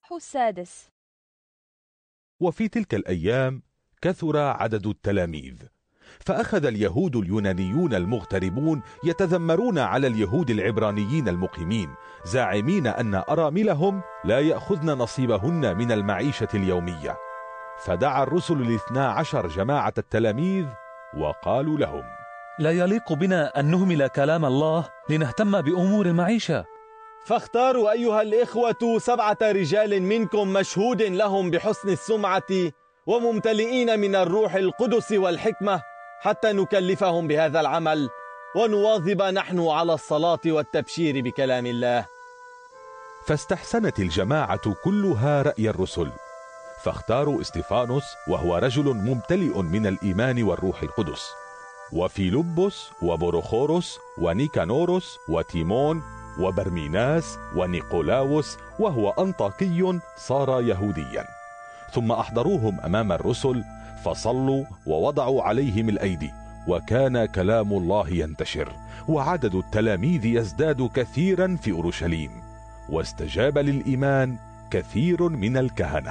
الإصحاح 6. وفي تلك الأيام كثر عدد التلاميذ، فأخذ اليهود اليونانيون المغتربون يتذمرون على اليهود العبرانيين المقيمين، زاعمين أن أراملهم لا يأخذن نصيبهن من المعيشة اليومية. فدعا الرسل 12 جماعة التلاميذ وقالوا لهم: لا يليق بنا أن نهمل كلام الله لنهتم بأمور المعيشة، فاختاروا أيها الإخوة 7 رجال منكم مشهود لهم بحسن السمعة وممتلئين من الروح القدس والحكمة، حتى نكلفهم بهذا العمل ونواظب نحن على الصلاة والتبشير بكلام الله. فاستحسنت الجماعة كلها رأي الرسل، فاختاروا استفانوس وهو رجل ممتلئ من الإيمان والروح القدس، وفيلبس وبروخوروس ونيكانوروس وتيمون وبرميناس ونيقولاوس وهو أنطاكي صار يهوديا. ثم أحضروهم أمام الرسل فصلوا ووضعوا عليهم الأيدي، وكان كلام الله ينتشر، وعدد التلاميذ يزداد كثيرا في أورشليم، واستجاب للإيمان كثير من الكهنة.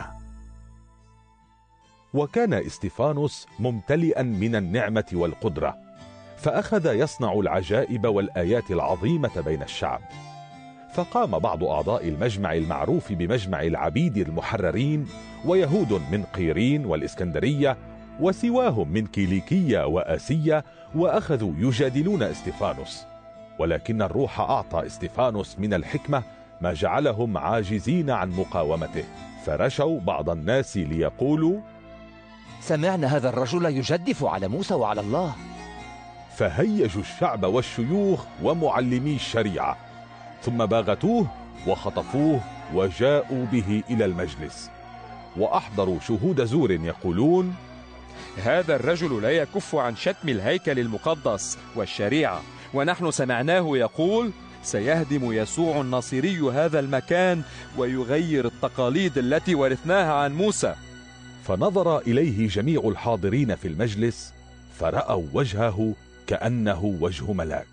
وكان استفانوس ممتلئا من النعمة والقدرة، فأخذ يصنع العجائب والآيات العظيمة بين الشعب. فقام بعض أعضاء المجمع المعروف بمجمع العبيد المحررين، ويهود من قيرين والإسكندرية وسواهم من كيليكية وآسية، وأخذوا يجادلون استفانوس. ولكن الروح أعطى استفانوس من الحكمة ما جعلهم عاجزين عن مقاومته، فرشوا بعض الناس ليقولوا: سمعنا هذا الرجل يجدف على موسى وعلى الله. فهيجوا الشعب والشيوخ ومعلمي الشريعة، ثم باغتوه وخطفوه وجاءوا به إلى المجلس، وأحضروا شهود زور يقولون: هذا الرجل لا يكف عن شتم الهيكل المقدس والشريعة، ونحن سمعناه يقول: سيهدم يسوع الناصري هذا المكان ويغير التقاليد التي ورثناها عن موسى. فنظر إليه جميع الحاضرين في المجلس، فرأوا وجهه كأنه وجه ملاك.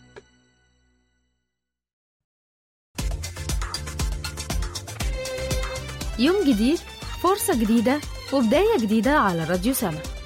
يوم جديد، فرصة جديدة، وبداية جديدة على راديو سما.